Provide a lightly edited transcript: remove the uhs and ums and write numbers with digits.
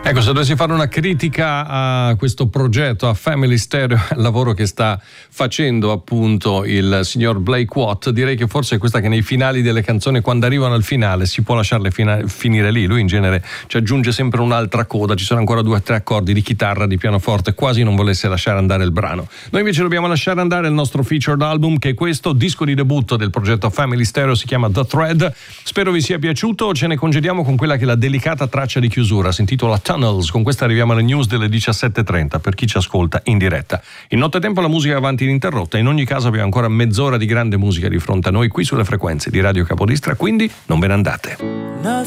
Ecco, se dovessi fare una critica a questo progetto, a Family Stereo, il lavoro che sta facendo appunto il signor Blake Watt, direi che forse è questa che nei finali delle canzoni, quando arrivano al finale, si può lasciarle finire lì. Lui in genere ci aggiunge sempre un'altra coda, ci sono ancora 2 o 3 accordi di chitarra, di pianoforte, quasi non volesse lasciare andare il brano. Noi invece dobbiamo lasciare andare il nostro featured album, che è questo, disco di debutto del progetto Family Stereo, si chiama The Thread. Spero vi sia piaciuto, ce ne congediamo con quella che è la delicata traccia di chiusura, si intitola Tunnels. Con questa arriviamo alle news delle 17:30 per chi ci ascolta in diretta. In nottetempo la musica è avanti ininterrotta, in ogni caso abbiamo ancora mezz'ora di grande musica di fronte a noi qui sulle frequenze di Radio Capodistria, quindi non ve ne andate.